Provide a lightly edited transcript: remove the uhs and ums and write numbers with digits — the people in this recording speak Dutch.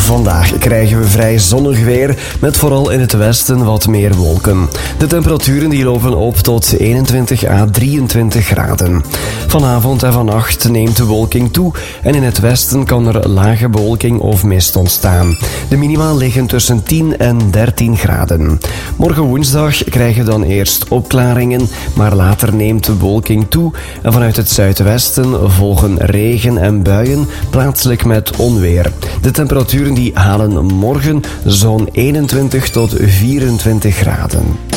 Vandaag krijgen we vrij zonnig weer, met vooral in het westen wat meer wolken. De temperaturen die lopen op tot 21 à 23 graden. Vanavond en vannacht neemt de bewolking toe en in het westen kan er lage bewolking of mist ontstaan. De minima liggen tussen 10 en 13 graden. Morgen woensdag krijgen we dan eerst opklaringen, maar later neemt de bewolking toe en vanuit het zuidwesten volgen regen en buien, plaatselijk met onweer. De temperaturen die halen morgen zo'n 21 tot 24 graden.